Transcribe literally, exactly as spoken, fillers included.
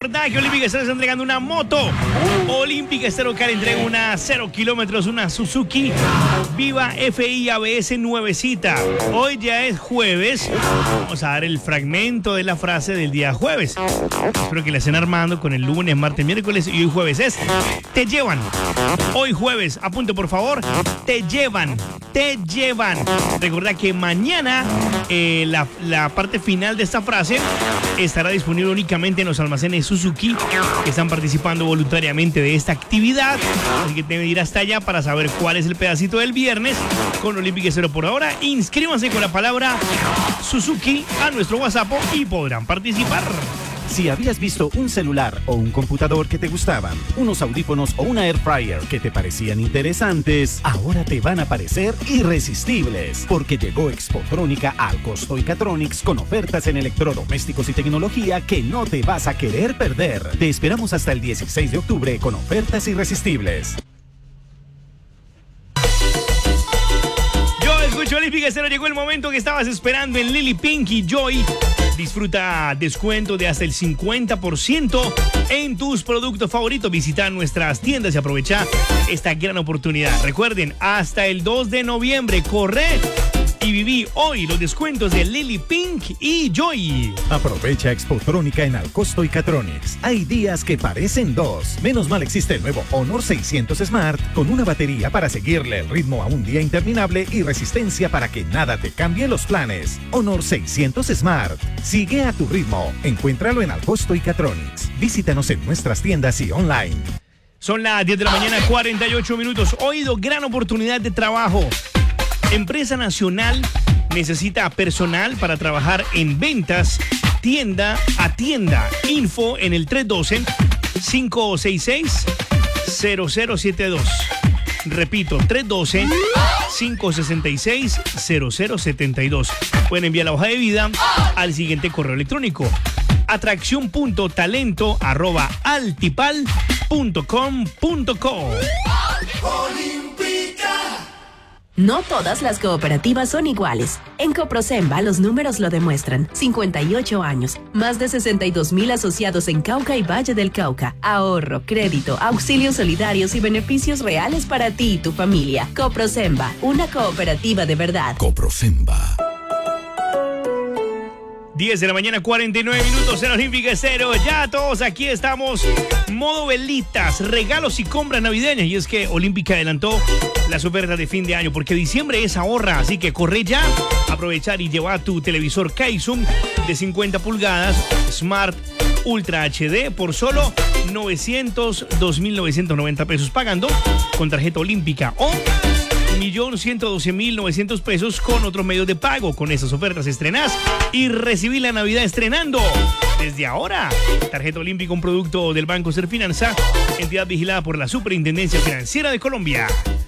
recordá que Olímpica Estero está entregando una moto. Olímpica Estero Cali entrega una cero kilómetros, una Suzuki Viva F I A B S nuevecita. Hoy ya es jueves. Vamos a dar el fragmento de la frase del día jueves. Espero que la estén armando con el lunes, martes, miércoles y hoy jueves es te llevan. Hoy jueves, apunte por favor, te llevan, te llevan. Recordá que mañana eh, la, la parte final de esta frase estará disponible únicamente en los almacenes Suzuki que están participando voluntariamente de esta actividad. Así que deben ir hasta allá para saber cuál es el pedacito del viernes con Olímpica Estero. Por ahora, inscríbanse con la palabra Suzuki a nuestro WhatsApp y podrán participar. Si habías visto un celular o un computador que te gustaban, unos audífonos o una air fryer que te parecían interesantes, ahora te van a parecer irresistibles, porque llegó Expotrónica al Costo y Catronics con ofertas en electrodomésticos y tecnología que no te vas a querer perder. Te esperamos hasta el dieciséis de octubre con ofertas irresistibles. Yo escucho Olímpica Estero, llegó el momento que estabas esperando en Lily Pink y Joy. Disfruta descuento de hasta el cincuenta por ciento en tus productos favoritos. Visita nuestras tiendas y aprovecha esta gran oportunidad. Recuerden, hasta el dos de noviembre, corre y viví hoy los descuentos de Lily Pink y Joy. Aprovecha Expotrónica en Alcosto y Catronics. Hay días que parecen dos. Menos mal existe el nuevo Honor seiscientos Smart con una batería para seguirle el ritmo a un día interminable y resistencia para que nada te cambie los planes. Honor seiscientos Smart. Sigue a tu ritmo. Encuéntralo en Alcosto y Catronics. Visítanos en nuestras tiendas y online. Son las diez de la mañana, cuarenta y ocho minutos. Oído, gran oportunidad de trabajo. Empresa Nacional necesita personal para trabajar en ventas, tienda a tienda. Info en el tres uno dos, cinco seis seis, cero cero siete dos. Repito, tres uno dos, cinco seis seis, cero cero siete dos. Pueden enviar la hoja de vida al siguiente correo electrónico: atracción punto talento arroba altipal punto com punto co. No todas las cooperativas son iguales. En Coprosemba los números lo demuestran. cincuenta y ocho años, más de sesenta y dos mil asociados en Cauca y Valle del Cauca. Ahorro, crédito, auxilios solidarios y beneficios reales para ti y tu familia. Coprosemba, una cooperativa de verdad. Coprosemba. diez de la mañana, cuarenta y nueve minutos en Olímpica Estero. Ya todos aquí estamos. Modo velitas, regalos y compras navideñas. Y es que Olímpica adelantó las ofertas de fin de año porque diciembre es ahorra. Así que corre ya, aprovechar y llevar tu televisor Kaizum de cincuenta pulgadas Smart Ultra H D por solo novecientos dos mil novecientos noventa pesos pagando con tarjeta Olímpica o un millón ciento doce mil novecientos pesos con otros medios de pago. Con esas ofertas estrenás y recibí la Navidad estrenando desde ahora. Tarjeta Olímpica, un producto del Banco Serfinanza, entidad vigilada por la Superintendencia Financiera de Colombia.